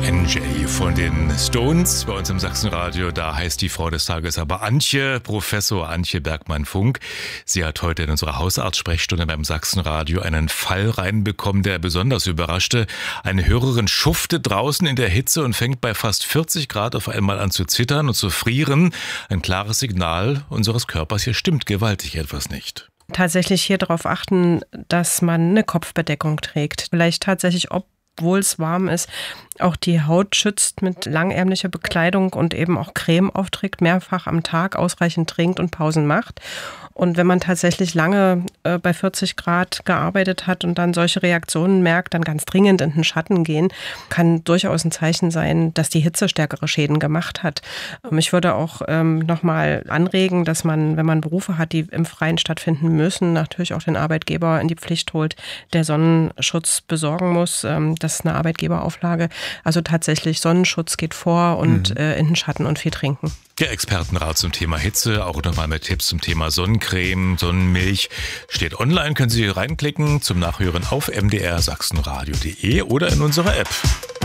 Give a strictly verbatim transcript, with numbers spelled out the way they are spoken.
N J von den Stones bei uns im Sachsenradio. Da heißt die Frau des Tages aber Antje, Professor Antje Bergmann-Funk. Sie hat heute in unserer Hausarzt-Sprechstunde beim Sachsenradio einen Fall reinbekommen, der besonders überraschte. Eine Hörerin schuftet draußen in der Hitze und fängt bei fast vierzig Grad auf einmal an zu zittern und zu frieren. Ein klares Signal unseres Körpers, hier stimmt gewaltig etwas nicht. Tatsächlich hier darauf achten, dass man eine Kopfbedeckung trägt. Vielleicht tatsächlich, obwohl es warm ist, auch die Haut schützt mit langärmlicher Bekleidung und eben auch Creme aufträgt, mehrfach am Tag ausreichend trinkt und Pausen macht. Und wenn man tatsächlich lange äh, bei vierzig Grad gearbeitet hat und dann solche Reaktionen merkt, dann ganz dringend in den Schatten gehen, kann durchaus ein Zeichen sein, dass die Hitze stärkere Schäden gemacht hat. Ähm, ich würde auch ähm, nochmal anregen, dass man, wenn man Berufe hat, die im Freien stattfinden müssen, natürlich auch den Arbeitgeber in die Pflicht holt, der Sonnenschutz besorgen muss. Ähm, das ist eine Arbeitgeberauflage. Also tatsächlich, Sonnenschutz geht vor und mhm. äh, in den Schatten und viel trinken. Der Expertenrat zum Thema Hitze, auch nochmal mit Tipps zum Thema Sonnencreme, Sonnenmilch, steht online. Können Sie reinklicken zum Nachhören auf m d r sachsenradio punkt d e oder in unserer App.